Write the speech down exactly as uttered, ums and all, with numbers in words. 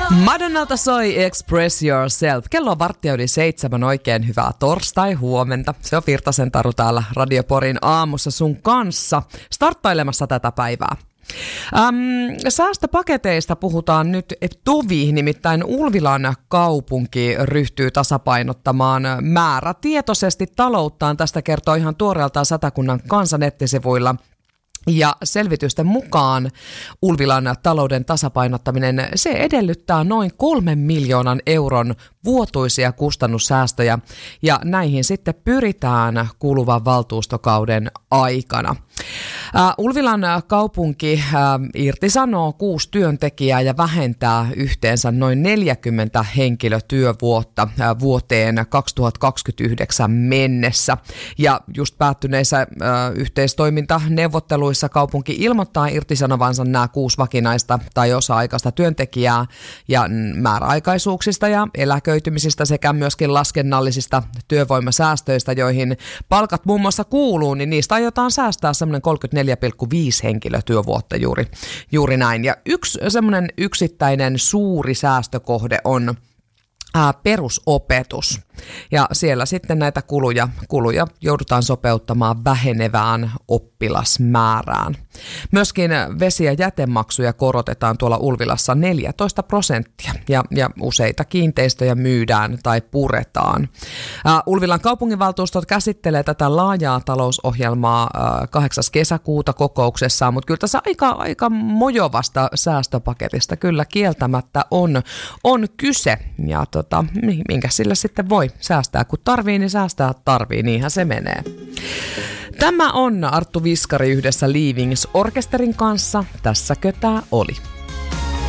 Madonnalta soi Express Yourself. Kello on varttia yli seitsemän, oikein hyvää torstai-huomenta. Se on Virtasen Taru täällä Radio Porin aamussa sun kanssa starttailemassa tätä päivää. Ähm, säästöpaketeista puhutaan nyt tovi, nimittäin Ulvilan kaupunki ryhtyy tasapainottamaan määrätietoisesti talouttaan. Tästä kertoo ihan tuoreeltaan Satakunnan Kansan nettisivuilla. Ja selvitysten mukaan Ulvilan talouden tasapainottaminen, se edellyttää noin kolmen miljoonan euron vuotuisia kustannussäästöjä, ja näihin sitten pyritään kuluvan valtuustokauden aikana. Uh, Ulvilan kaupunki uh, irtisanoo kuusi työntekijää ja vähentää yhteensä noin neljäkymmentä henkilötyövuotta uh, vuoteen kaksituhattakaksikymmentäyhdeksän mennessä. Ja just päättyneissä uh, yhteistoimintaneuvotteluissa kaupunki ilmoittaa irtisanovansa nämä kuusi vakinaista tai osa-aikaista työntekijää ja määräaikaisuuksista ja eläköitymisistä sekä myöskin laskennallisista työvoimasäästöistä, joihin palkat muun muassa kuuluu, niin niistä aiotaan säästää semmoinen kolmekymmentäneljä pilkku viisi henkilötyövuotta juuri, juuri näin. Ja yksi semmoinen yksittäinen suuri säästökohde on ää, perusopetus. Ja siellä sitten näitä kuluja, kuluja joudutaan sopeuttamaan vähenevään oppilasmäärään. Myöskin vesi- ja jätemaksuja korotetaan tuolla Ulvilassa neljätoista prosenttia ja, ja useita kiinteistöjä myydään tai puretaan. Uh, Ulvilan kaupunginvaltuustot käsittelee tätä laajaa talousohjelmaa uh, kahdeksas kesäkuuta kokouksessaan, mutta kyllä tässä aika, aika mojovasta säästöpaketista kyllä kieltämättä on, on kyse. Ja tota, minkä sillä sitten voi säästää, kun tarvii, niin säästää tarvii, niinhän se menee. Tämä on Arttu Viskari yhdessä Leavings Orkesterin kanssa. Tässäkö tää oli?